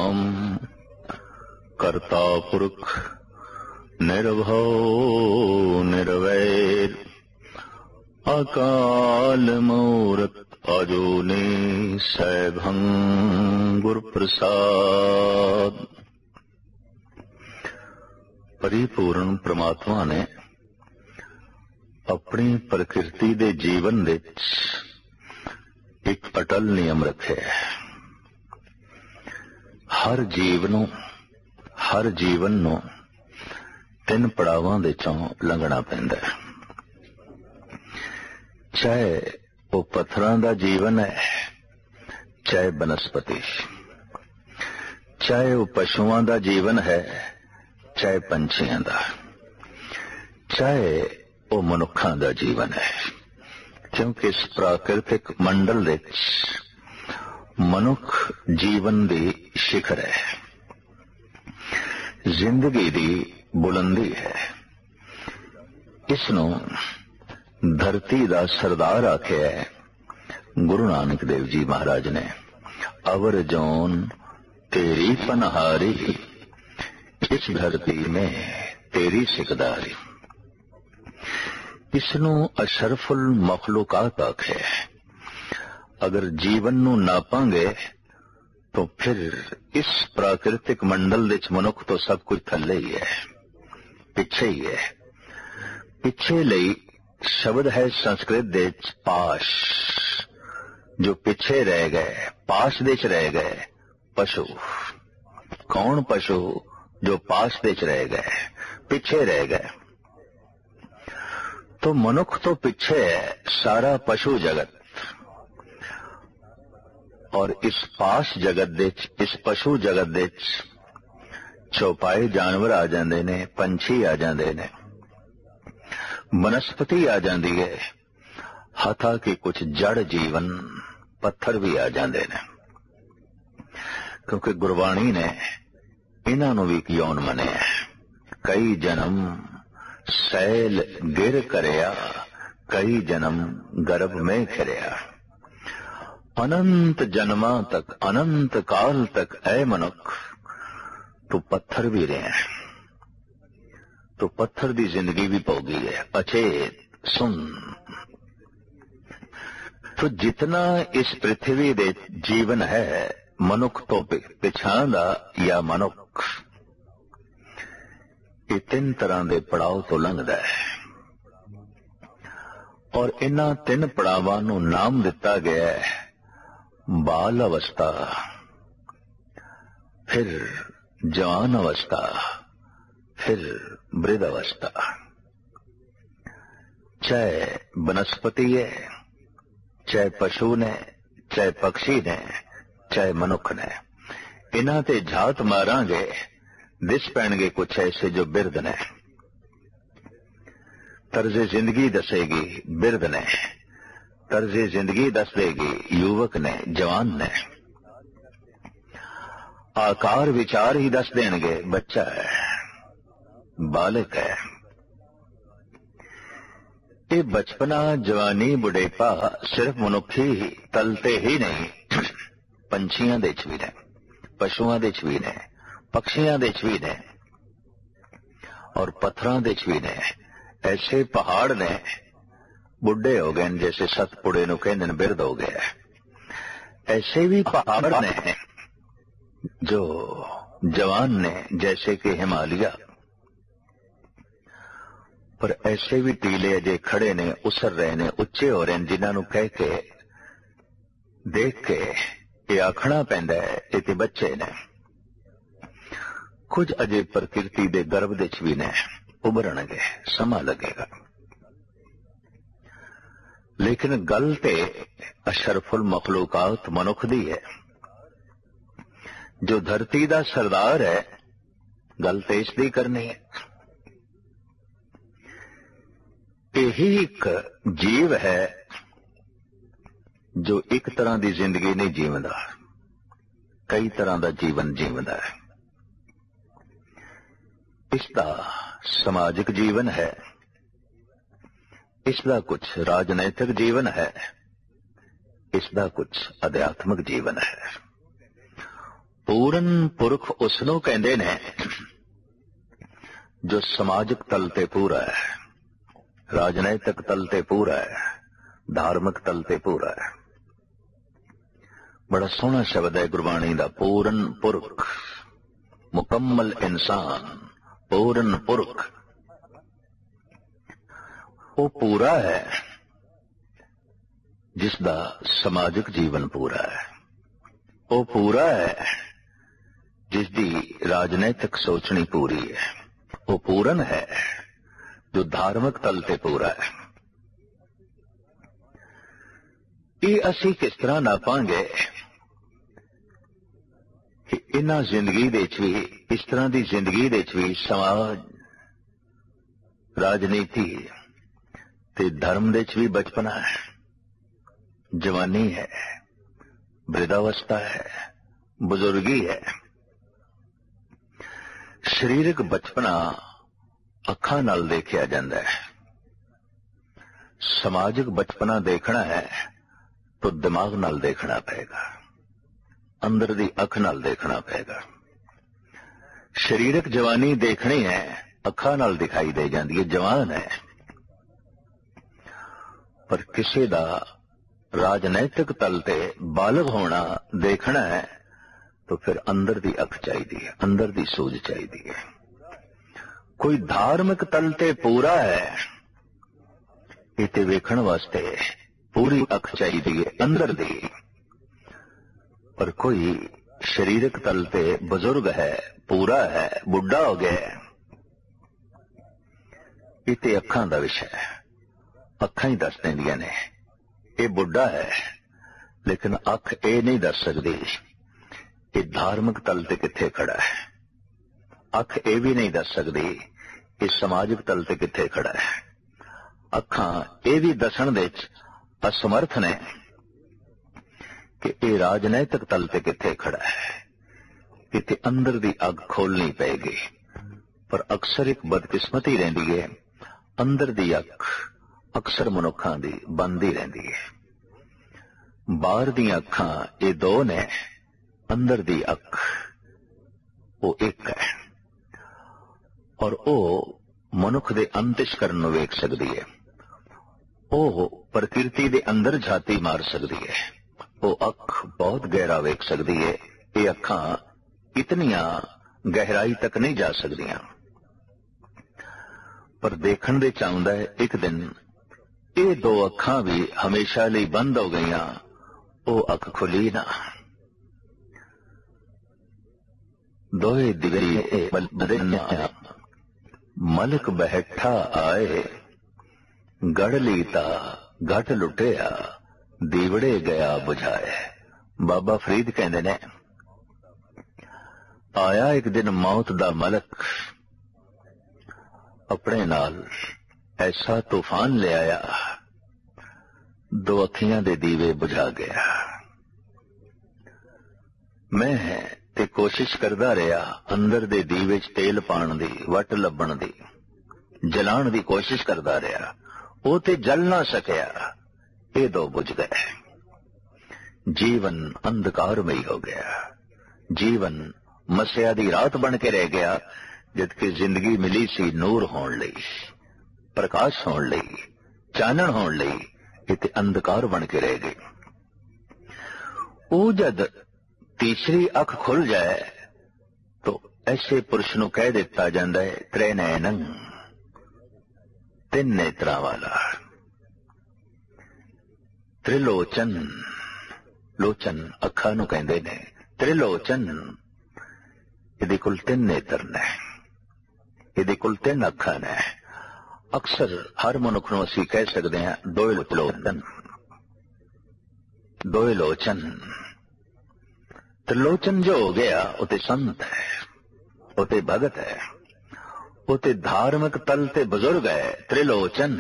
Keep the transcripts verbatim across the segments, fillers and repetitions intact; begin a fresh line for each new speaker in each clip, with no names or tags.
सतनाम करता पुरख निर्भव निर्वैर अकाल मूरत अजूनी सैभं गुर प्रसाद। परिपूर्ण परमात्मा ने अपनी प्रकृति दे जीवन विच एक अटल नियम रखे। हर जीव नूं हर जीवन नूं तीन पड़ावां दे चों लंघना पैंदा है। चाहे वो पत्थरां दा जीवन है, चाहे बनस्पति, चाहे वो पशुआं दा जीवन है, चाहे पंछियां दा, चाहे वो मनुखां दा जीवन है। क्योंकि इस प्राकृतिक मंडल विच मनुख जीवन दी शिखर है, जिंदगी दी बुलंदी है। इसनूं धरती दा सरदार आख्या है गुरु नानक देव जी महाराज ने। अवर जौन तेरी पनहारी, इस धरती में तेरी सिकदारी। इसनूं अशरफुल मखलूकात आखे। अगर जीवन नूं नापांगे तो फिर इस प्राकृतिक मंडल विच मनुख तो सब कुछ थल्ले ही है, पिछे ही है। पिछे लई शब्द है संस्कृत दे पाश, जो पिछे रह गए, पाश दे च रह गए पशु। कौन पशु? जो पाश दे च रह गए, पिछे रह गए। तो मनुख तो पिछे है सारा पशु जगत, और इस पाश जगत दे इस पशु जगत दे चौपाए जानवर आ जाते ने, पंछी आ जाते ने, वनस्पति आ जाती है, हथा कि कुछ जड़ जीवन पत्थर भी आ जाते ने। क्योंकि गुरबाणी ने इन्हां नूं भी यौन मनिया। कई जन्म सैल गिर करया, कई जन्म गर्भ में खिरिया। अनंत जन्मा तक, अनंत काल तक ऐ मनुख तू पत्थर भी रहे हैं। तो पत्थर दी जिंदगी भी पौगी है, अचेत सुन। तो जितना इस पृथ्वी दे जीवन है मनुख तो पिछां दा या मनुख, ये तीन तरह दे पड़ाव तो लंघदा है। और इन्हां तीन पड़ावां नूं नाम दिता गया है बाल अवस्था, फिर जवान अवस्था, फिर वृद्ध अवस्था। चाहे वनस्पति है, चाहे पशु ने, चाहे पक्षी ने, चाहे मनुख ने, इन्हां ते झात मारांगे दिस पैणगे कुछ ऐसे जो बिरध ने। तर्जे जिंदगी दसेगी बिरध ने, तर्जे जिंदगी दस देगी युवक ने, जवान ने। आकार विचार ही दस देंगे बच्चा है, बालक है। ये बचपना जवानी बुढ़ेपा सिर्फ मनुखी तलते ही नहीं, पंछियां दे च भी ने, पशुआं दे च भी ने, पक्षियां दे च भी ने, और पत्थरां दे च भी ने। ऐसे पहाड़ ने बुढ़े हो गए जैसे सतपुड़े नूं कहंदे ने बिरध हो गया। ऐसे भी पहाड़ ने जो जवान ने, जैसे कि हिमालय। पर ऐसे भी टीले अजे खड़े ने, उसर रहे ने, उच्चे हो रहे हैं, जिन्हां नूं कह के देख के ये आखना पैंदा है ये ते बच्चे ने। कुछ अजे प्रकृति दे गर्भ दे च भी ने, उभरनगे, समा लगेगा। लेकिन गल ते अशरफुल मखलूकात मनुख दी है, जो धरती दा सरदार है। गल ते इस दी करनी है। यही एक जीव है जो एक तरह की जिंदगी नहीं जीवंदा, कई तरह का जीवन जीवंदा है। इसका समाजिक जीवन है, इसका कुछ राजनैतिक जीवन है, इसका कुछ आध्यात्मिक जीवन है। ਪੂਰਨ ਪੁਰਖ ਉਸ ਨੂੰ ਕਹਿੰਦੇ ਨੇ ਜੋ ਸਮਾਜਿਕ ਤਲ ਤੇ ਪੂਰਾ ਹੈ, ਰਾਜਨੀਤਿਕ ਤਲ ਤੇ ਪੂਰਾ ਹੈ, ਧਾਰਮਿਕ ਤਲ ਤੇ ਪੂਰਾ ਹੈ। ਬੜਾ ਸੋਹਣਾ ਸ਼ਬਦ ਹੈ ਗੁਰਬਾਣੀ ਦਾ, ਪੂਰਨ ਪੁਰਖ, ਮੁਕੰਮਲ ਇਨਸਾਨ, ਪੂਰਨ ਪੁਰਖ। ਉਹ ਪੂਰਾ ਹੈ ਜਿਸ ਦਾ ਸਮਾਜਿਕ ਜੀਵਨ ਪੂਰਾ ਹੈ। ਉਹ ਪੂਰਾ ਹੈ ਜਿਸ ਦੀ ਰਾਜਨੀਤਿਕ ਸੋਚਣੀ ਪੂਰੀ ਹੈ। ਉਹ ਪੂਰਨ ਹੈ ਜੋ ਧਾਰਮਿਕ ਤਲ ਤੇ ਪੂਰਾ ਹੈ। ਇਹ ਅਸੀਂ ਕਿਸ ਤਰ੍ਹਾਂ ਨਾਪਾਂਗੇ ਕਿ ਇਹਨਾਂ ਜ਼ਿੰਦਗੀ ਦੇ ਵਿੱਚ ਵੀ, ਇਸ ਤਰ੍ਹਾਂ ਦੀ ਜ਼ਿੰਦਗੀ ਦੇ ਵਿੱਚ ਵੀ ਸਮਾਜ, ਰਾਜਨੀਤੀ ਤੇ ਧਰਮ ਦੇ ਵਿੱਚ ਵੀ ਬਚਪਨਾ ਹੈ, ਜਵਾਨੀ ਹੈ, ਬ੍ਰਿਧਾਵਸਥਾ ਹੈ, ਬਜ਼ੁਰਗੀ ਹੈ। ਸਰੀਰਕ ਬਚਪਨਾ ਅੱਖਾਂ ਨਾਲ ਦੇਖਿਆ ਜਾਂਦਾ ਹੈ, ਸਮਾਜਿਕ ਬਚਪਨਾ ਦੇਖਣਾ ਹੈ ਤਾਂ ਦਿਮਾਗ ਨਾਲ ਦੇਖਣਾ ਪਏਗਾ, ਅੰਦਰ ਦੀ ਅੱਖ ਨਾਲ ਦੇਖਣਾ ਪਏਗਾ। ਸਰੀਰਕ ਜਵਾਨੀ ਦੇਖਣੀ ਹੈ, ਅੱਖਾਂ ਨਾਲ ਦਿਖਾਈ ਦੇ ਜਾਂਦੀ ਹੈ, ਜਵਾਨ ਹੈ। ਪਰ ਕਿਸੇ ਦਾ ਰਾਜਨੀਤਿਕ ਤਲ ਤੇ ਬਾਲਗ ਹੋਣਾ ਦੇਖਣਾ ਹੈ ਤਾਂ ਫਿਰ ਅੰਦਰ ਦੀ ਅੱਖ ਚਾਹੀਦੀ ਹੈ, ਅੰਦਰ ਦੀ ਸੂਝ ਚਾਹੀਦੀ ਹੈ। ਕੋਈ ਧਾਰਮਿਕ ਤਲ ਤੇ ਪੂਰਾ ਹੈ, ਇਹ ਤੇ ਵੇਖਣ ਵਾਸਤੇ ਪੂਰੀ ਅੱਖ ਚਾਹੀਦੀ ਹੈ, ਅੰਦਰ ਦੀ। ਪਰ ਕੋਈ ਸਰੀਰਕ ਤਲ ਤੇ ਬਜ਼ੁਰਗ ਹੈ, ਪੂਰਾ ਹੈ, ਬੁੱਢਾ ਹੋ ਗਿਆ, ਇਹ ਤੇ ਅੱਖਾਂ ਦਾ ਵਿਸ਼ਾ ਹੈ, ਅੱਖਾਂ ਹੀ ਦੱਸ ਦਿੰਦੀਆਂ ਨੇ ਇਹ ਬੁੱਢਾ ਹੈ। ਲੇਕਿਨ ਅੱਖ ਇਹ ਨਹੀਂ ਦੱਸ ਸਕਦੀ ਇਹ ਧਾਰਮਿਕ ਤਲ ਤੇ ਕਿੱਥੇ ਖੜਾ ਹੈ। ਅੱਖ ਇਹ ਵੀ ਨਹੀਂ ਦੱਸ ਸਕਦੀ ਇਹ ਸਮਾਜਿਕ ਤਲ ਤੇ ਕਿੱਥੇ ਖੜਾ ਹੈ। ਅੱਖਾਂ ਇਹ ਵੀ ਦੱਸਣ ਦੇ ਵਿੱਚ ਅਸਮਰਥ ਨੇ ਕਿ ਇਹ ਰਾਜਨੀਤਿਕ ਤਲ ਤੇ ਕਿੱਥੇ ਖੜਾ ਹੈ। ਕਿਤੇ ਅੰਦਰ ਦੀ ਅੱਗ ਖੋਲਣੀ ਪਏਗੀ। ਪਰ ਅਕਸਰ ਇੱਕ ਬਦਕਿਸਮਤੀ ਰਹਿੰਦੀ ਹੈ, ਅੰਦਰ ਦੀ ਅੱਖ ਅਕਸਰ ਮਨੁੱਖਾਂ ਦੀ ਬੰਦ ਹੀ ਰਹਿੰਦੀ ਹੈ। ਬਾਹਰ ਦੀਆਂ ਅੱਖਾਂ ਇਹ ਦੋ ਨੇ, ਅੰਦਰ ਦੀ ਅੱਖ ਉਹ ਇੱਕ ਹੈ। ਔਰ ਉਹ ਮਨੁੱਖ ਦੇ ਅੰਤਿਸ਼ਕਰਨ ਨੂੰ ਵੇਖ ਸਕਦੀ ਹੈ, ਉਹ ਪ੍ਰਕਿਰਤੀ ਦੇ ਅੰਦਰ ਝਾਤੀ ਮਾਰ ਸਕਦੀ ਹੈ, ਉਹ ਅੱਖ ਬਹੁਤ ਗਹਿਰਾ ਵੇਖ ਸਕਦੀ ਹੈ। ਇਹ ਅੱਖਾਂ ਇਤਨੀਆਂ ਗਹਿਰਾਈ ਤੱਕ ਨਹੀਂ ਜਾ ਸਕਦੀਆਂ। ਪਰ ਦੇਖਣ ਦੇ ਚਾਹੁੰਦਾ ਹੈ ਇੱਕ ਦਿਨ ਇਹ ਦੋ ਅੱਖਾਂ ਵੀ ਹਮੇਸ਼ਾ ਲਈ ਬੰਦ ਹੋ ਗਈਆਂ, ਉਹ ਅੱਖ ਖੁੱਲੀ ਨਾ। ਦੋਏ ਦਿਵਈ ਬਦਨਿਆ ਮਲਕ ਬੈਠਾ ਆਏ, ਗੜ ਲੀਤਾ ਘਟ ਲੁਟਿਆ, ਦੀਵੜੇ ਗਿਆ ਬੁਝਾਏ। ਬਾਬਾ ਫਰੀਦ ਕਹਿੰਦੇ ਨੇ, ਆਇਆ ਇੱਕ ਦਿਨ ਮੌਤ ਦਾ ਮਲਕ, ਆਪਣੇ ਨਾਲ ਐਸਾ ਤੂਫਾਨ ਲੈ ਆਇਆ, ਦੋ ਅੱਖੀਆਂ ਦੇ ਦੀਵੇ ਬੁਝਾ ਗਿਆ। ਮੈਂ ਤੇ ਕੋਸ਼ਿਸ਼ ਕਰਦਾ ਰਿਹਾ ਅੰਦਰ ਦੇ ਦੀਵੇ 'ਚ ਤੇਲ ਪਾਉਣ ਦੀ, ਵੱਟ ਲੱਭਣ ਦੀ, ਜਲਾਉਣ ਦੀ ਕੋਸ਼ਿਸ਼ ਕਰਦਾ ਰਿਹਾ। ਉਹ ਤੇ ਜਲ ਨਾ ਸਕਿਆ, ਇਹ ਦੋ ਬੁਝ ਗਏ। ਜੀਵਨ ਅੰਧਕਾਰਮਈ ਹੋ ਗਿਆ, ਜੀਵਨ ਮਸਿਆ ਦੀ ਰਾਤ ਬਣ ਕੇ ਰਹਿ ਗਿਆ, ਜਦਕਿ ਜ਼ਿੰਦਗੀ ਮਿਲੀ ਸੀ ਨੂਰ ਹੋਣ ਲਈ, ਪ੍ਰਕਾਸ਼ ਹੋਣ ਲਈ, ਚਾਨਣ ਹੋਣ ਲਈ। ਇਹ ਤੇ ਅੰਧਕਾਰ ਬਣ ਕੇ ਰਹਿ ਗਈ। ਉਹ ਜਦ ਤੀਸਰੀ ਅੱਖ ਖੁੱਲ ਜਾਏ ਤਾਂ ਐਸੇ ਪੁਰਸ਼ ਨੂੰ ਕਹਿ ਦਿੱਤਾ ਜਾਂਦਾ ਹੈ ਤ੍ਰੈ ਨੈਣੰ, ਤਿੰਨ ਨੇਤਰਾਂ ਵਾਲਾ। ਤ੍ਰਿਲੋਚਨ, ਲੋਚਨ ਅੱਖਾਂ ਨੂੰ ਕਹਿੰਦੇ ਨੇ, ਤ੍ਰਿਲੋਚਨ। ਇਹਦੇ ਕੋਲ ਤਿੰਨ ਨੇਤਰ ਨੇ, ਇਹਦੇ ਕੋਲ ਤਿੰਨ ਅੱਖਾਂ ਨੇ। ਅਕਸਰ ਹਰ ਮਨੁੱਖ ਨੂੰ ਅਸੀਂ ਕਹਿ ਸਕਦੇ ਹਾਂ ਦੋਏ ਲੋਚਨ, ਦੋਏ ਲੋਚਨ। ਤ੍ਰਿਲੋਚਨ ਜੋ ਹੋ ਗਿਆ ਉਹ ਤੇ ਸੰਤ ਹੈ, ਉਹ ਤੇ ਭਗਤ ਹੈ, ਉਹ ਤੇ ਧਾਰਮਿਕ ਤਲ ਤੇ ਬਜ਼ੁਰਗ ਹੈ। ਤ੍ਰਿਲੋਚਨ।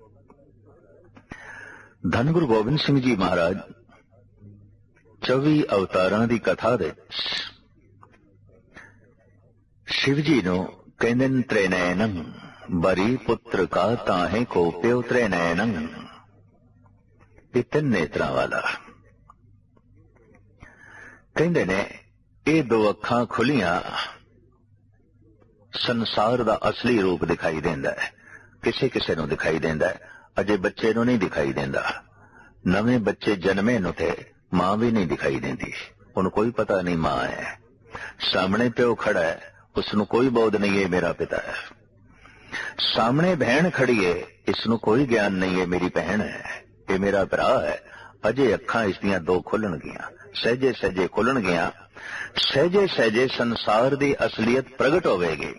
ਧੰਨ ਗੁਰੂ ਗੋਬਿੰਦ ਸਿੰਘ ਜੀ ਮਹਾਰਾਜ ਚੌਵੀ ਅਵਤਾਰਾਂ ਦੀ ਕਥਾ ਦੇ शिव जी नो कहंदन त्रिनयनं, बरी पुत्र का ताहे को प्यो त्रिनयनं। ये तीन नेत्रां वाला कहंदे ने ਇਹ ਦੋ ਅੱਖਾਂ ਖੁੱਲੀਆਂ ਸੰਸਾਰ ਦਾ ਅਸਲੀ ਰੂਪ ਦਿਖਾਈ ਦਿੰਦਾ ਹੈ। ਕਿਸੇ ਕਿਸੇ ਨੂੰ ਦਿਖਾਈ ਦਿੰਦਾ ਹੈ, ਅਜੇ ਬੱਚੇ ਨੂੰ ਨਹੀਂ ਦਿਖਾਈ ਦਿੰਦਾ। ਨਵੇਂ ਬੱਚੇ ਜਨਮੇ ਨੂੰ ਤੇ ਮਾਂ ਵੀ ਨਹੀਂ ਦਿਖਾਈ ਦਿੰਦੀ, ਉਹਨੂੰ ਕੋਈ ਪਤਾ ਨਹੀਂ ਮਾਂ ਹੈ। ਸਾਹਮਣੇ ਪਿਓ ਖੜਾ ਹੈ, ਉਸਨੂੰ ਕੋਈ ਬੋਧ ਨਹੀਂ ਹੈ ਮੇਰਾ ਪਿਤਾ ਹੈ। ਸਾਹਮਣੇ ਭੈਣ ਖੜੀ ਹੈ, ਇਸਨੂੰ ਕੋਈ ਗਿਆਨ ਨਹੀਂ ਹੈ ਮੇਰੀ ਭੈਣ ਹੈ, ਇਹ ਮੇਰਾ ਭਰਾ ਹੈ। ਅਜੇ ਅੱਖਾਂ ਇਸ ਦੀਆਂ ਦੋ ਖੁੱਲਣਗੀਆਂ, ਸਹਿਜੇ ਸਹਿਜੇ ਖੁੱਲਣਗੀਆਂ। ਸਹਿਜੇ ਸਹਿਜੇ ਸੰਸਾਰ ਦੀ ਅਸਲੀਅਤ ਪ੍ਰਗਟ ਹੋਵੇਗੀ।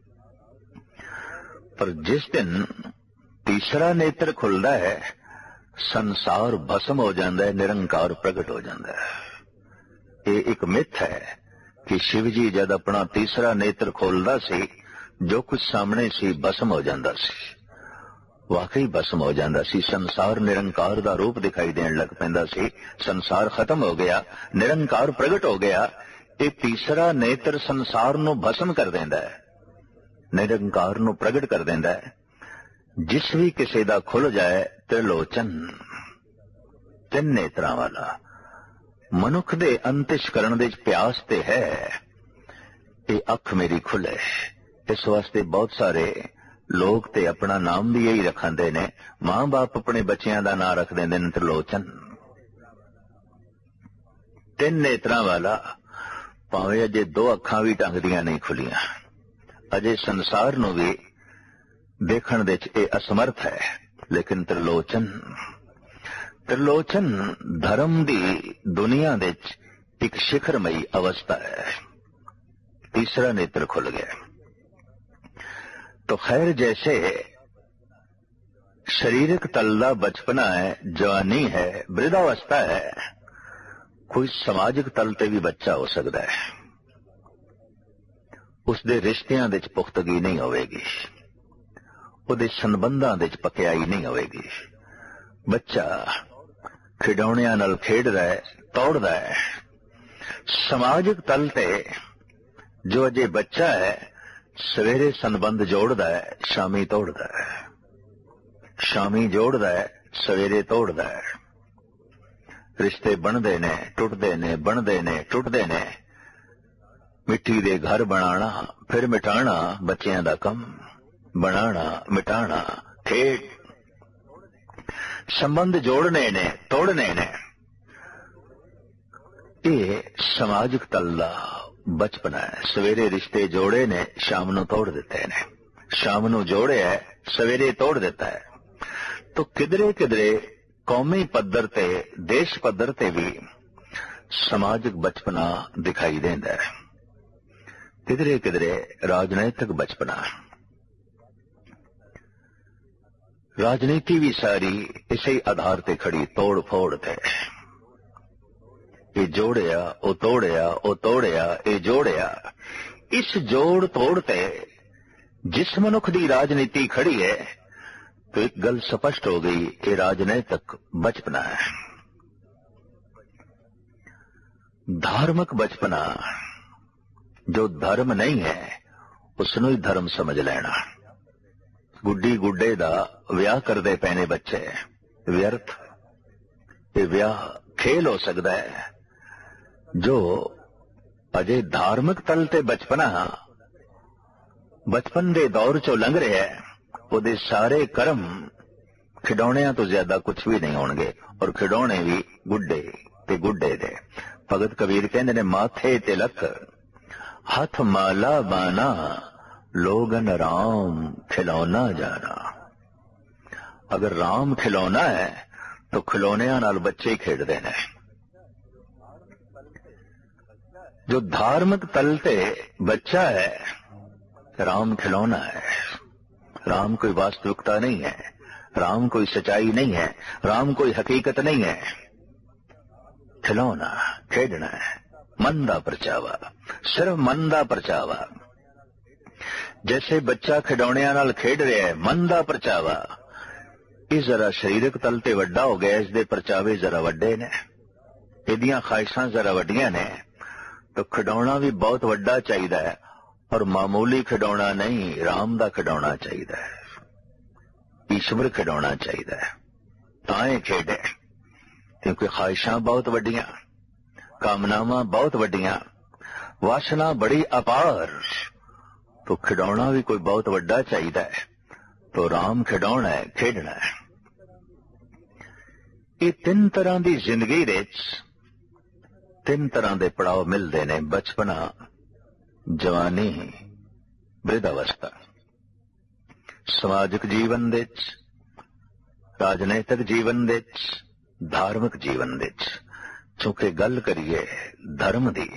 ਪਰ ਜਿਸ ਦਿਨ ਤੀਸਰਾ ਨੇਤਰ ਖੁੱਲਦਾ ਹੈ, ਸੰਸਾਰ ਭਸਮ ਹੋ ਜਾਂਦਾ ਹੈ, ਨਿਰੰਕਾਰ ਪ੍ਰਗਟ ਹੋ ਜਾਂਦਾ ਹੈ। ਇਹ ਇੱਕ ਮਿੱਥ ਹੈ ਕਿ ਸ਼ਿਵ ਜੀ ਜਦ ਆਪਣਾ ਤੀਸਰਾ ਨੇਤਰ ਖੋਲਦਾ ਸੀ, ਜੋ ਕੁਝ ਸਾਹਮਣੇ ਸੀ ਭਸਮ ਹੋ ਜਾਂਦਾ ਸੀ। ਵਾਕਈ ਭਸਮ ਹੋ ਜਾਂਦਾ ਸੀ। ਸੰਸਾਰ ਨਿਰੰਕਾਰ ਦਾ ਰੂਪ ਦਿਖਾਈ ਦੇਣ ਲੱਗ ਪੈਂਦਾ ਸੀ। ਸੰਸਾਰ ਖਤਮ ਹੋ ਗਿਆ, ਨਿਰੰਕਾਰ ਪ੍ਰਗਟ ਹੋ ਗਿਆ। ਇਹ ਤੀਸਰਾ ਨੇਤਰ ਸੰਸਾਰ ਨੂੰ ਭਸਮ ਕਰ ਦਿੰਦਾ ਹੈ, ਨਿਰੰਕਾਰ ਨੂੰ ਪ੍ਰਗਟ ਕਰ ਦਿੰਦਾ ਹੈ। ਜਿਸ ਵੀ ਕਿਸੇ ਦਾ ਖੁੱਲ ਜਾਏ ਤ੍ਰਿਲੋਚਨ, ਤਿੰਨ ਨੇਤਰਾਂ ਵਾਲਾ, ਮਨੁੱਖ ਦੇ ਅੰਤਿਸ਼ਕਰਣ ਦੇ ਪਿਆਸ ਤੇ ਹੈ ਇਹ ਅੱਖ ਮੇਰੀ ਖੁੱਲੇ। ਇਸ ਵਾਸਤੇ ਬਹੁਤ ਸਾਰੇ ਲੋਕ ਤੇ ਆਪਣਾ ਨਾਮ ਵੀ ਇਹੀ ਰੱਖਾਂਦੇ ਨੇ। ਮਾਂ ਬਾਪ ਆਪਣੇ ਬੱਚਿਆਂ ਦਾ ਨਾਂ ਰੱਖ ਦਿੰਦੇ ਨੇ ਤ੍ਰਿਲੋਚਨ, ਤਿੰਨ ਨੇਤਰਾਂ ਵਾਲਾ। ਭਾਵੇਂ ਅਜੇ ਦੋ ਅੱਖਾਂ ਵੀ ਢੰਗ ਦੀਆਂ ਨਹੀਂ ਖੁੱਲੀਆਂ, ਅਜੇ ਸੰਸਾਰ ਨੂੰ ਵੀ ਦੇਖਣ ਦੇ ਚ ਇਹ ਅਸਮਰਥ ਹੈ, ਲੇਕਿਨ ਤ੍ਰਿਲੋਚਨ ਤ੍ਰਿਲੋਚਨ ਧਰਮ ਦੀ ਦੁਨੀਆ ਦੇ ਚ ਇੱਕ ਸਿਖਰਮਈ ਅਵਸਥਾ ਹੈ। ਤੀਸਰਾ ਨੇਤਰ ਖੁੱਲ ਗਿਆ तो खैर, जैसे शरीरक तलदा बचपना है, जवानी है, वृद्धावस्था है, कोई समाजिक तल ते भी बच्चा हो सकता है। उसदे रिश्तियां दे च पुख्तगी नहीं होवेगी, ਉਹਦੇ ਸੰਬੰਧਾਂ ਦੇ ਚ ਪਕਿਆਈ ਨਹੀਂ ਹੋਵੇਗੀ। ਬੱਚਾ ਖਿਡੌਣਿਆਂ ਨਾਲ ਖੇਡਦਾ ਹੈ, ਤੋੜਦਾ ਹੈ। ਸਮਾਜਿਕ ਤਲ ਤੇ ਜੋ ਅਜੇ ਬੱਚਾ ਹੈ, ਸਵੇਰੇ ਸੰਬੰਧ ਜੋੜਦਾ ਹੈ, ਸ਼ਾਮੀ ਤੋੜਦਾ ਹੈ, ਸ਼ਾਮੀ ਜੋੜਦਾ ਹੈ, ਸਵੇਰੇ ਤੋੜਦਾ ਹੈ। ਰਿਸ਼ਤੇ ਬਣਦੇ ਨੇ, ਟੁੱਟਦੇ ਨੇ, ਬਣਦੇ ਨੇ, ਟੁੱਟਦੇ ਨੇ। ਮਿੱਟੀ ਦੇ ਘਰ ਬਣਾਉਣਾ ਫਿਰ ਮਿਟਾਣਾ ਬੱਚਿਆਂ ਦਾ ਕੰਮ, ਬਣਾਉਣਾ ਮਿਟਾਣਾ ਖੇਡ। ਸੰਬੰਧ ਜੋੜਨੇ ਨੇ, ਤੋੜਨੇ ਨੇ। ਇਹ ਸਮਾਜਿਕ ਤਲ ਦਾ ਬਚਪਨਾ ਹੈ। ਸਵੇਰੇ ਰਿਸ਼ਤੇ ਜੋੜੇ ਨੇ, ਸ਼ਾਮ ਨੂੰ ਤੋੜ ਦਿੱਤੇ ਨੇ, ਸ਼ਾਮ ਨੂੰ ਜੋੜਿਆ, ਸਵੇਰੇ ਤੋੜ ਦਿੱਤਾ ਹੈ। ਤਾਂ ਕਿਧਰੇ ਕਿਧਰੇ ਕੌਮੀ ਪੱਧਰ ਤੇ, ਦੇਸ਼ ਪੱਧਰ ਤੇ ਵੀ ਸਮਾਜਿਕ ਬਚਪਨਾ ਦਿਖਾਈ ਦਿੰਦਾ ਹੈ। ਕਿਧਰੇ ਕਿਧਰੇ ਰਾਜਨੀਤਿਕ ਬਚਪਨਾ। ਰਾਜਨੀਤੀ ਵੀ ਸਾਰੀ ਇਸੇ ਆਧਾਰ ਤੇ ਖੜੀ, ਤੋੜ ਫੋੜ ਤੇ। ਇਹ ਜੋੜਿਆ, ਉਹ ਤੋੜਿਆ, ਉਹ ਤੋੜਿਆ, ਇਹ ਜੋੜਿਆ। ਇਸ ਜੋੜ ਤੋੜ ਤੇ ਜਿਸ ਮਨੁੱਖ ਦੀ ਰਾਜਨੀਤੀ ਖੜੀ ਹੈ, तो एक गल स्पष्ट हो गई, ये राजनैतिक बचपना है। धार्मिक बचपना, जो धर्म नहीं है उसनों ही धर्म समझ लेना। गुड्डी गुड्डे दा विआह करदे पैने बच्चे व्यर्थ, ये विआह खेल हो सकता है। जो अजे धार्मिक तल ते बचपना बचपन दे दौर चो लंघ रहा है, ਉਹਦੇ ਸਾਰੇ ਕਰਮ ਖਿਡੌਣਿਆਂ ਤੋਂ ਜ਼ਿਆਦਾ ਕੁਝ ਵੀ ਨਹੀਂ ਹੋਣਗੇ, ਔਰ ਖਿਡੌਣੇ ਵੀ ਗੁੱਡੇ ਤੇ ਗੁੱਡੇ ਦੇ। ਭਗਤ ਕਬੀਰ ਕਹਿੰਦੇ ਨੇ, ਮਾਥੇ ਤਿਲਕ ਹੱਥ ਮਾਲਾ ਬਾਨਾ, ਲੋਗਨ ਰਾਮ ਖਿਲੌਣਾ ਜਾਣਾ। ਅਗਰ ਰਾਮ ਖਿਲੌਣਾ ਹੈ ਤਾਂ ਖਿਲੌਣਿਆਂ ਨਾਲ ਬੱਚੇ ਹੀ ਖੇਡਦੇ ਨੇ। जो धार्मिक तल ते बच्चा है, राम खिलौना है। राम कोई वास्तविकता नहीं है, राम कोई सच्चाई नहीं है, राम कोई हकीकत नहीं है। खिलौना, खेडना है, मन दा परचावा, सिर्फ मन दा परचावा। जैसे बच्चा खिडौणियां नाल खेड रहा है, मन दा परचावा। ये जरा शरीरक तल ते वड्डा हो गया, इसदे परचावे जरा वड्डे ने, इहदियां ख्वाहिशां जरा वड्डियां ने। तो खिडौना भी बहुत वड्डा चाहिदा है, और मामूली खिडौना नहीं, राम दा खिडौना चाहिदा है, ईश्वर खिडौना चाहिदा है। ताए खेडे, क्योंकि ख्वाहिशां बहुत वड्डियां, कामनावां बहुत वड्डियां, वासना बड़ी अपार, तो खिडौना भी कोई बहुत वड्डा चाहिदा है, तो राम खिडौना है, खेडना है। ये तीन तरह की जिंदगी दे तीन तरह के पड़ाव मिलते ने, बचपना, जवानी, वृद्धावस्था। समाजिक जीवन दे, राजनैतिक जीवन दे, धार्मिक जीवन दे। चूंकि गल करिए धर्म दी,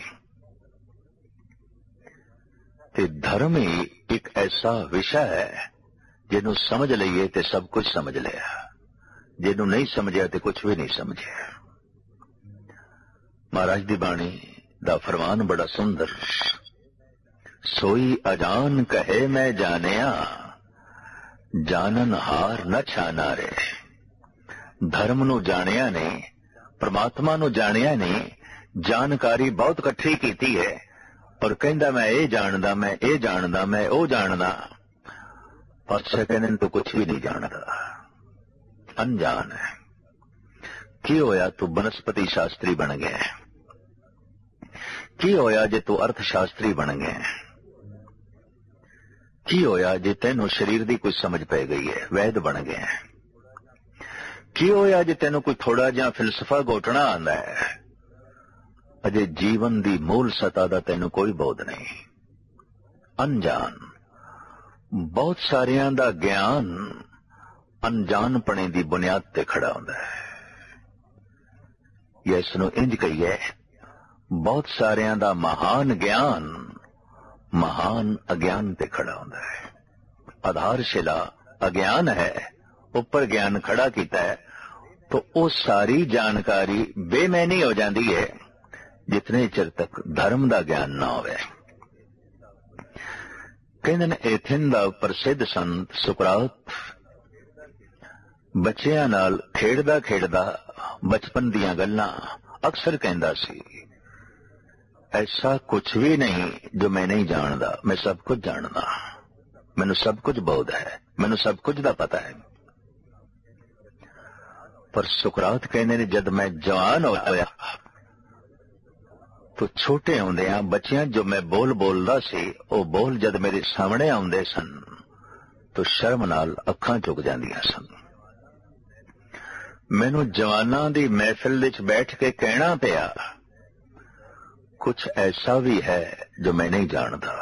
ते धर्म ही एक ऐसा विषय है जिन्हों समझ लईए ते सब कुछ समझ लिया, जिन्हों नहीं समझिया ते कुछ भी नहीं समझे। महाराज दी बाणी दा फरमान बड़ा सुंदर, सोई अजान कहे मैं जानिया, जानन हार न छाना रे। धर्म नू जानिया ने, परमात्मा नू जानिया ने, जानकारी बहुत इकट्ठी कीती है और कहंदा मैं ये जानदा, मैं ये जानदा, मैं वो जानदा, पर कहने तो कुछ भी नहीं जानदा, अनजान है। की होया तू बनस्पति शास्त्री बन गया, की होया जे तू अर्थशास्त्री बन गया, की होया जे तेनों शरीर की कोई समझ पै गई है, वैद बन गया। की होया जे तेनों कोई थोड़ा जिहा फिलसफा गोटना आंदा है, अजे जीवन की मूल सतह का तेनों कोई बोध नहीं, अनजान। बहुत सारियां दा ज्ञान अनजानपणे की बुनियाद ते खड़ा होंदा है, या इसनों इंज कहिए बहुत सारियां दा महान ज्ञान महान अज्ञान ते खड़ा होंदा है। आधारशिला अज्ञान है, ऊपर ज्ञान खड़ा किया है, तो वो सारी जानकारी बेमैनी हो जाती है जितने चिर तक धर्म का ज्ञान ना होवे। कहंदे ने एथेन दा प्रसिद्ध संत सुकरात बच्चियां नाल खेडदा खेडदा बचपन दियां गल्लां अक्सर कहंदा सी, ऐसा कुछ भी नहीं जो मैं नहीं जानदा, मैं सब कुछ जानदा, मैनू सब कुछ बोध है, मैनू सब कुछ दा पता है। पर सुकरात कहने ने जब मैं जवान होया तो छोटे होंदियां बच्चियां जो मैं बोल बोलदा सी, वो बोल जद मेरे सामने आउंदे सन तो शर्म नाल अखां झुक जांदियां सन। मैनू जवानां दी महफिल विच बैठ के कहना पिया, कुछ ऐसा भी है जो मैं नहीं जानता।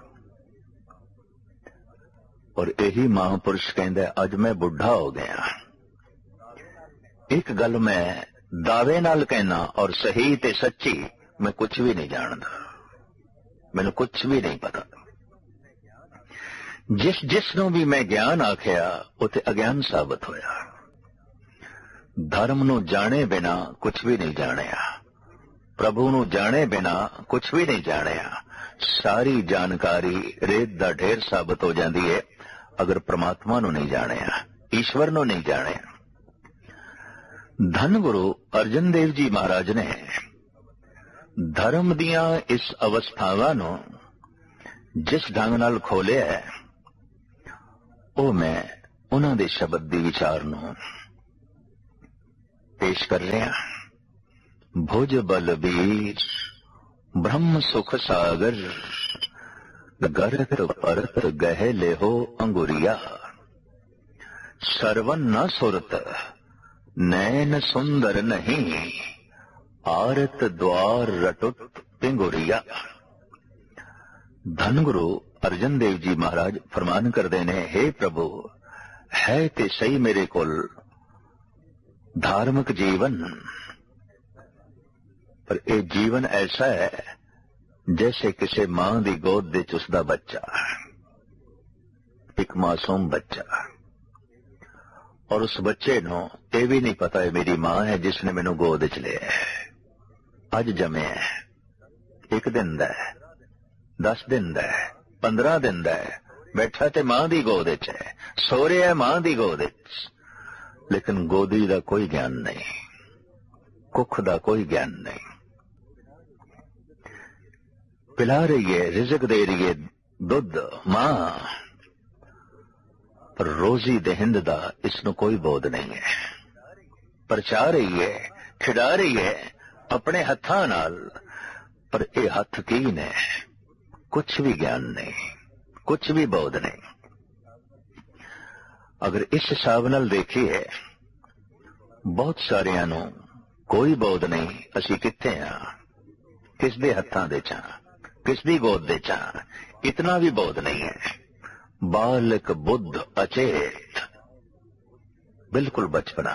और यही महापुरुष कहंदा अज मैं बुढ़ा हो गया, एक गल मैं दावे नाल कहना और सही ते सच्ची, मैं कुछ भी नहीं जानता, मैनू कुछ भी नहीं पता। जिस जिसनों भी मैं ज्ञान आखिया उते अज्ञान साबित होया। धर्म नू जाने बिना कुछ भी नहीं जानिया, प्रभु नू जाने बिना कुछ भी नहीं जानिया। सारी जानकारी रेत दा ढेर साबित हो जाती है अगर परमात्मा नू नहीं जानिया, ईश्वर नू नहीं जानिया। धन गुरु अर्जन देव जी महाराज ने धर्म दियां इस अवस्थावां नू जिस ढंग नाल खोलिया है, वो मैं उन्हां दे शब्द दी विचार नू पेश कर रहा। भुज बलबीर ब्रह्म सुख सागर, गरत परत गह लेहो अंगुरिया। सरवन न सुरत नैन सुंदर नहीं, आरत द्वार रटुत पिंगुरिया। धनगुरु अर्जन देव जी महाराज फरमान करते ने, हे प्रभु है ते सही मेरे कोल धार्मिक जीवन, पर यह जीवन ऐसा है जैसे किसी मां की गोद विच उसदा बच्चा, एक मासूम बच्चा, और उस बच्चे नू यह भी नहीं पता है मेरी मां है जिसने मैनू गोद च लिया है, अज जमे है, एक दिन दा है, दस दिन दा है, पंद्रह दिन दा है, बैठा ते मां दी गोद च है, सो रहा है मां दी गोद च, लेकिन गोदी दा कोई ज्ञान नहीं, कुख दा कोई ज्ञान नहीं। पिला रही है, रिजक दे रही है, दुध मां, पर रोजी देहिंद दा इसनों कोई बोध नहीं है। परचा रही है, खिड़ा रही है, अपने हत्थां नाल पर ये हथ की ने, कुछ भी ज्ञान नहीं, कुछ भी बोध नहीं। अगर इस हिसाब नाल देखिए, बहुत सारियां नूं कोई बोध नहीं, असी कित्थे हां, किस दे हत्थां दे च, किस दी गोद दे च, इतना भी बोध नहीं है। बालक बुद्ध अचेत, बिल्कुल बचपना।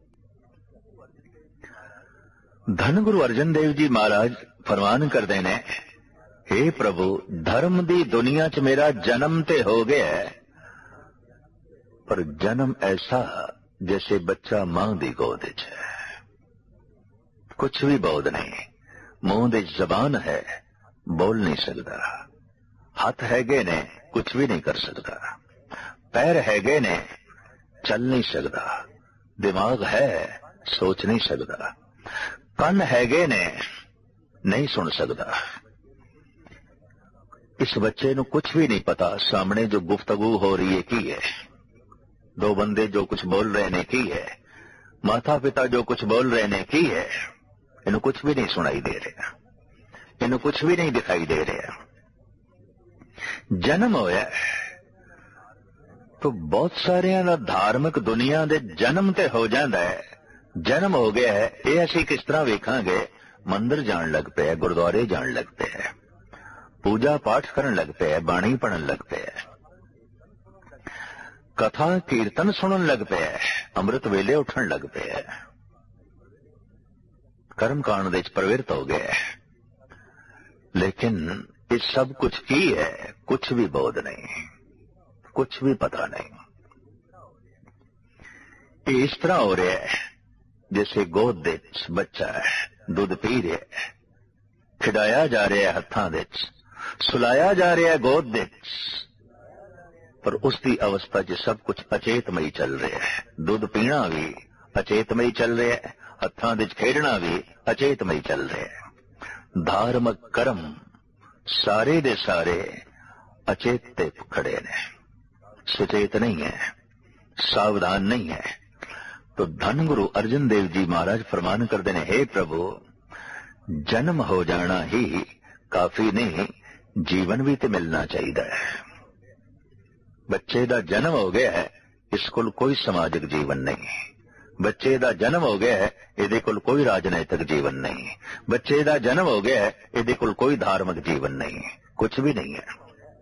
धन गुरु अर्जन देव जी महाराज फरमान करते ने, हे प्रभु, धर्म दी दुनिया च मेरा जन्म ते हो गया है, पर जन्म ऐसा जैसे बच्चा मां दी गोद च है। कुछ भी बोध नहीं, मुंह दे जबान है, बोल नहीं सकता, हाथ हैगे ने, कुछ भी नहीं कर सकता, पैर हैगे ने, चल नहीं सकता, दिमाग है, सोच नहीं सकता, कन हैगे ने, नहीं सुन सकता। इस बच्चे नूं कुछ भी नहीं पता सामने जो गुफ्तगू हो रही है की है, दो बंदे जो कुछ बोल रहे ने की है, माता पिता जो कुछ बोल रहे ने की है, इन्हें कुछ भी नहीं सुनाई दे रहा, इन्हें कुछ भी नहीं दिखाई दे रहा। जन्म होया तो बहुत सारे धार्मिक दुनिया दे जन्म ते हो जाता है। जन्म हो गया है, ये असी किस तरह वेखांगे, मंदिर जान लग पे, गुरुद्वारे जान लग पे, पूजा पाठ करन लग पे, बाणी पढ़न लग पे, कथा कीर्तन सुनन लग पे, अमृत वेले उठन लग पे, कर्म कांड दे प्रवृत्त हो गए। लेकिन इस सब कुछ की है, कुछ भी बोध नहीं, कुछ भी पता नहीं। ये इस तरह हो रहा है जैसे गोद दे बच्चा है, दूध पी रहा है, खिडाया जा रहा है हत्थां दे, सुलाया जा रहा है गोद दे, पर उसकी अवस्था च सब कुछ अचेतमई चल रहा है। दूध पीना भी अचेतमई चल रहा है, हत्थां दे खेडना भी अचेतमई चल रहा है। धार्मिक कर्म सारे दे सारे अचेत ते खड़े ने, सुचेत नहीं है, सावधान नहीं है। तो धन गुरु अर्जन देव जी महाराज फरमान करते हैं, हे प्रभु, जन्म हो जाना ही काफी नहीं, जीवन भी तो मिलना चाहिए है। बच्चे दा जन्म हो गया है, इसको कोई समाजिक जीवन नहीं, बच्चे दा जन्म हो गया है, इहदे कोल कोई राजनैतिक जीवन नहीं, बच्चे दा जन्म हो गया है, इहदे कोल कोई धार्मिक जीवन नहीं, कुछ भी नहीं है।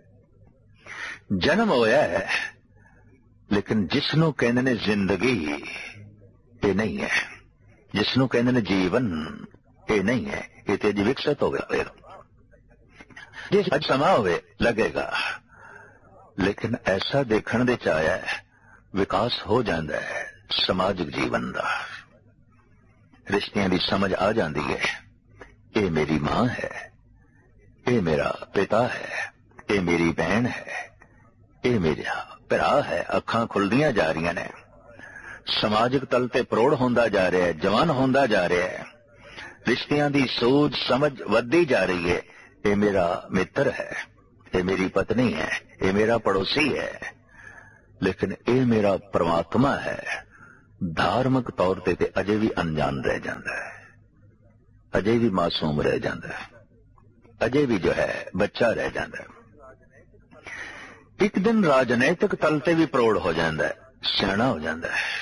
जन्म होया है, लेकिन जिसनों कहने ने जिंदगी ये नहीं है, जिसनों कहने ने जीवन ये नहीं है, ये तेज विकसित हो गया, जिस आज समा हुए लगेगा। लेकिन ऐसा देखने दे चाया है, विकास हो जाता है समाजिक जीवन का, रिश्तियां की समझ आ जाती है, ये मेरी मां है, ये मेरा पिता है, ये मेरी बहन है, ये मेरा भरा है। अखां खुलदियां जा रही ने, समाजिक तल ते परोड़ होंदा जा रहा है, जवान होंदा जा रहा है, रिश्तियां की सूझ समझ वधदी जा रही है। ये मेरा मित्र है, ये मेरी पत्नी है, ये मेरा पड़ोसी है, लेकिन ये मेरा परमात्मा है। धार्मिक तौर ते ते अजे भी अनजान रह जाता है, अजे भी मासूम रह जाता है, अजे भी जो है बच्चा रह जाता है। एक दिन राजनैतिक तल ते भी प्रौढ़ हो जाता है, सियाणा हो जाता है,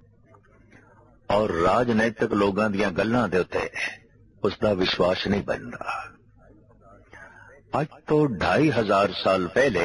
और राजनैतिक लोगों दियां गल्लां दे उत्ते उसका विश्वास नहीं बनता। आज तो ढाई हजार साल पहले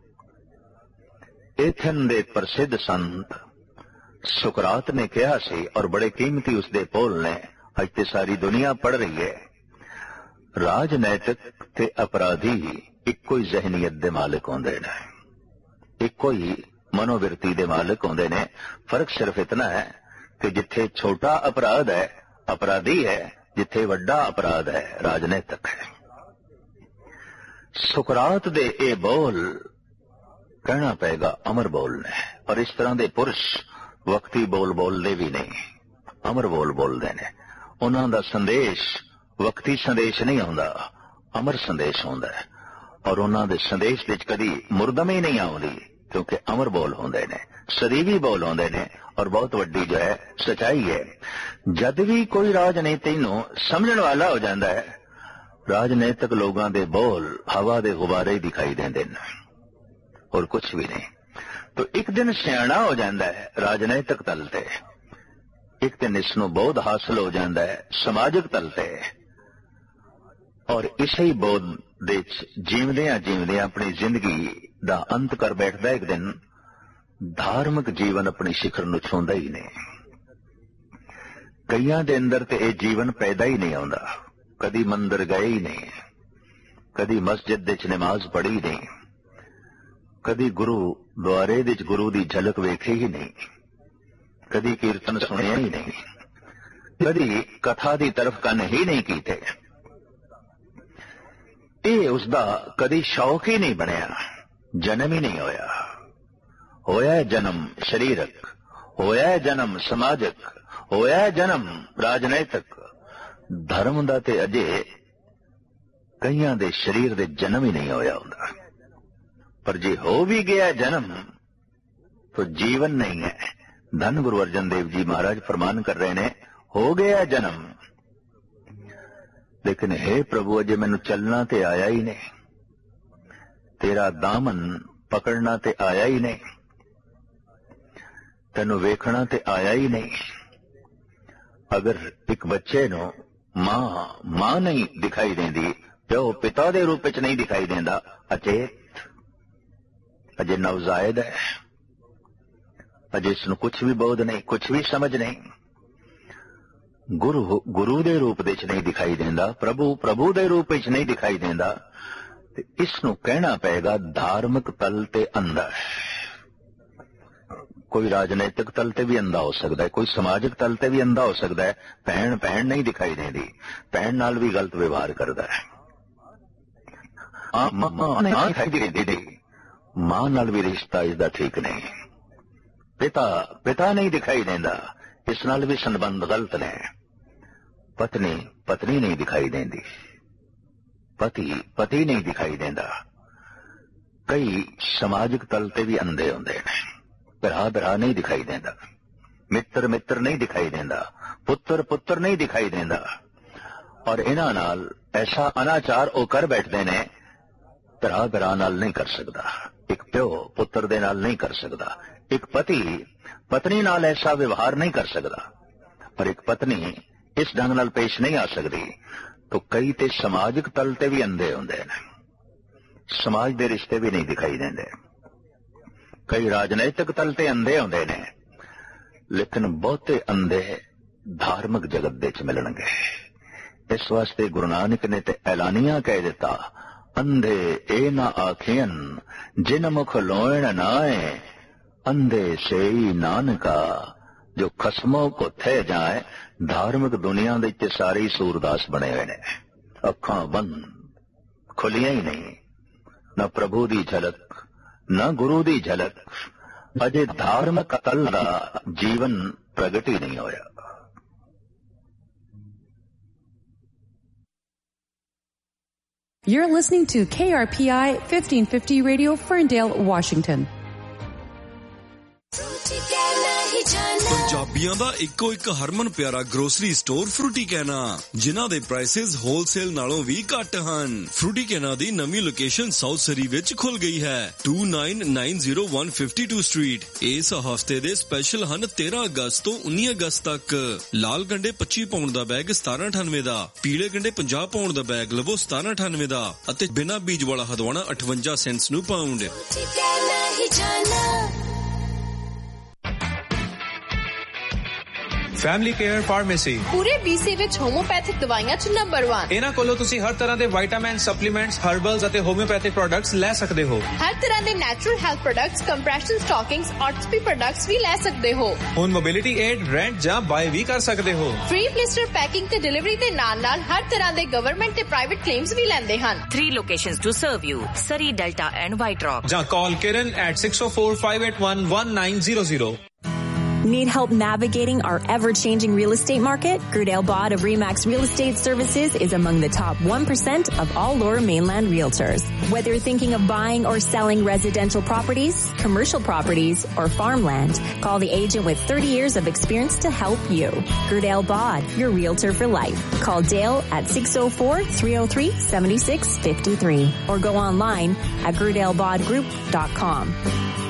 एथन दे प्रसिद्ध संत सुकरात ने कहा सी, और बड़े कीमती उसके बोल ने अज ते सारी दुनिया पढ़ रही है, राजनैतिक ते अपराधी इक्को ही जहनीयत दे मालिक होंदे ने, इक्को ही मनोवृत्ति दे मालिक होंदे ने। फर्क सिर्फ इतना है कि जिथे छोटा अपराध है अपराधी है, जिथे वड्डा अपराध है राजनैतिक है। सुकरात दे ए बोल कहना पेगा अमर बोल ने, और इस तरह दे पुरुष वक्ती बोल बोलते भी नहीं, अमर बोल बोलते ने। उन्हां दा संदेश वक्ती संदेश नहीं होंदा, अमर संदेश होंदा है, और उन्हां दे संदेश विच कदी मुरदमी नहीं आउंदी, क्योंकि अमर बोल होंदे ने, सदीवी बोल होंदे ने, और बहुत वड्डी जो है सच्चाई है। जद भी कोई राजनीति नूं समझण वाला हो जाता है, राजनीतिक लोगों के बोल हवा के गुब्बारे ही दिखाई देंदे ने और कुछ भी नहीं। तो एक दिन सियाणा हो जाता है राजनीतिक तल ते, एक दिन इसनों बोध हासिल हो जाता है समाजिक तल ते, और इसे ही बोध दे जीवदियां जीवदियां अपनी जिंदगी दा अंत कर बैठदा। एक दिन धार्मिक जीवन अपनी शिखर नूं छूंदा ही नहीं। कईयां दे अंदर ते यह जीवन पैदा ही नहीं आउंदा, कदी मंदिर गए ही नहीं, कदी मस्जिद विच नमाज पढ़ी नहीं, कदी गुरु द्वारे विच गुरु दी झलक वेखी ही नहीं, कदी कीर्तन सुनिया ही नहीं, कदी कथा दी तरफ कन ही नहीं कीते। ये उसका कदी शौक ही नहीं बनया, जन्म ही नहीं होया। होया है जन्म शरीरक, होया है जन्म समाजिक, होया है जन्म राजनैतिक। धर्म दा ते अजे कईयां दे शरीर दे जन्म ही नहीं होया हुंदा। पर जे हो भी गया जन्म तो जीवन नहीं है। धन गुरु अर्जन देव जी महाराज फरमान कर रहे ने, हो गया जन्म, लेकिन हे प्रभु अजे मैनू चलना ते आया ही नहीं, तेरा दामन पकड़ना ते आया ही नहीं, तेनू वेखना ते आया ही नहीं। अगर एक बच्चे नो मां मां नहीं दिखाई देंदी, प्यो पिता दे रूप च नहीं दिखाई देंदा, अचेत अजे नवजायद है, अजे इसनू कुछ भी बोध नहीं, कुछ भी समझ नहीं। गुरु गुरु दे रूप विच नहीं दिखाई देंदा, प्रभु प्रभु दे रूप विच नहीं दिखाई देंदा, ते इसनू कहना पेगा धार्मिक तल ते अंधा है। कोई राजनीतिक तल ते भी अंधा हो सकता है, कोई समाजिक तल ते भी अंधा हो सकता है। भैन भैन नहीं दिखाई देती, भैन नाल भी गलत व्यवहार करता है। मां नाल भी रिश्ता इसका ठीक नहीं, पिता पिता नहीं दिखाई देता, इस नाल भी संबंध गलत ने। पत्नी पत्नी नहीं दिखाई देती, पति पति नहीं दिखाई देता। कई समाजिक तल ते भी अंधे होंदे ने, भरा भरा नहीं दिखाई देता, मित्र मित्र नहीं दिखाई देता, पुत्र पुत्र नहीं दिखाई देता। और इन्हां नाल ऐसा अनाचार वो कर बैठते ने, भरा भरा नाल नहीं कर सकता, एक प्यो पुत्र दे नाल नहीं कर सकता, एक पति पत्नी नाल ऐसा व्यवहार नहीं कर सकता, और एक पत्नी इस ढंग नाल पेश नहीं आ सकती। तो कई ते समाजिक तल ते भी अंधे होंदे ने, समाज दे रिश्ते भी नहीं दिखाई देंदे। कई राजनैतिक तल ते अंधे होंदे ने, लेकिन बहुते अंधे धार्मिक जगत दे च मिलणगे। इस वास्ते गुरु नानक ने ते ऐलानिया कह दिता, अंधे ए ना आखियन जिन मुख लोयण नाए, अंधे सेई नानका जो खसमों को थे जाए। धार्मिक दुनिया दे सारे सूरदास बने हुए ने, अखां बंद खुलियां ही नहीं, न प्रभु दी झलक न गुरु दी झलक। अजे धार्मिक तल दा जीवन प्रगट ही नहीं होया।
You're listening to K R P I fifteen fifty Radio, Ferndale, Washington.
ਪੰਜਾਬੀਆਂ ਦਾ ਇੱਕੋ ਇੱਕ ਹਰਮਨ ਪਿਆਰਾ ਗਰੋਸਰੀ ਸਟੋਰ ਫਰੂਟੀ ਕੈਨਾ, ਜਿਨ੍ਹਾਂ ਦੇ ਪ੍ਰਾਈਸਿਸ ਹੋਲਸੇਲ ਨਾਲੋਂ ਵੀ ਘੱਟ ਹਨ। ਫਰੂਟੀ ਕੈਨਾ ਦੀ ਨਵੀਂ ਲੋਕੇਸ਼ਨ ਸਾਊਥ ਸਰੀ ਵਿੱਚ ਖੁੱਲ ਗਈ ਹੈ, two nine nine zero one fifty-two street. ਇਸ ਹਫਤੇ ਦੇ ਸਪੈਸ਼ਲ ਹਨ ਤੇਰਾਂ ਅਗਸਤ ਤੋਂ ਉੱਨੀ ਅਗਸਤ ਤੱਕ। ਲਾਲ ਗੰਡੇ ਪੱਚੀ ਪਾਉਂਡ ਦਾ ਬੈਗ ਸਤਾਰਾਂ ਅਠਾਨਵੇਂ ਦਾ, ਪੀਲੇ ਗੰਡੇ ਪੰਜਾਹ ਪਾਉਂਡ ਦਾ ਬੈਗ ਲਵੋ ਸਤਾਰਾਂ ਅਠਾਨਵੇਂ ਦਾ, ਅਤੇ ਬਿਨਾਂ ਬੀਜ ਵਾਲਾ ਹਦਵਾਣਾ ਅਠਵੰਜਾ ਸੈਂਟਸ ਨੂੰ ਪਾਉਂਡ।
ਫੈਮਿਲੀ ਕੇਅਰ ਫਾਰਮੇਸੀ
ਪੂਰੇ ਬੀਸੀ ਵਿੱਚ ਹੋਮੋਪੈਥਿਕ ਦਵਾਈਆਂ ਚ ਨੰਬਰ ਇੱਕ।
ਇਹਨਾਂ ਕੋਲੋਂ ਤੁਸੀਂ ਹਰ ਤਰ੍ਹਾਂ ਦੇ ਵਿਟਾਮਿਨ, ਸਪਲੀਮੈਂਟਸ, ਹਰਬਲਸ ਅਤੇ ਹੋਮਿਓਪੈਥਿਕ ਪ੍ਰੋਡਕਟਸ ਲੈ ਸਕਦੇ ਹੋ।
ਹਰ ਤਰ੍ਹਾਂ ਦੇ natural health products, compression ਸਟਾਕਿੰਗਸ, ਆਰਥੋਪੀ products ਵੀ ਲੈ ਸਕਦੇ ਹੋ।
ਹੁਣ ਮੋਬਿਲਿਟੀ ਏਡ, ਰੈਂਟ ਜਾਂ ਬਾਏ ਵੀ ਕਰ ਸਕਦੇ ਹੋ।
ਫ੍ਰੀ ਪਲੇਸਟਰ ਪੈਕਿੰਗ ਤੇ ਡਿਲੀਵਰੀ ਦੇ ਨਾਲ ਨਾਲ ਹਰ ਤਰ੍ਹਾਂ ਦੇ ਗਵਰਨਮੈਂਟ ਤੇ ਪ੍ਰਾਈਵੇਟ ਕਲੇਮਸ ਵੀ ਲੈਂਦੇ ਹਨ।
Three locations to serve you: Surrey, Delta and White Rock.
ਜਾਂ ਕਾਲ ਕਿਰਨ at six oh four five eight one one nine zero zero.
Need help navigating our ever-changing real estate market? Grudale Bod of Remax Real Estate Services is among the top one percent of all Lower Mainland realtors. Whether you're thinking of buying or selling residential properties, commercial properties, or farmland, call the agent with thirty years of experience to help you. Grudale Bod, your realtor for life. Call Dale at six oh four, three oh three, seven six five three or go online at grudale bod group dot com.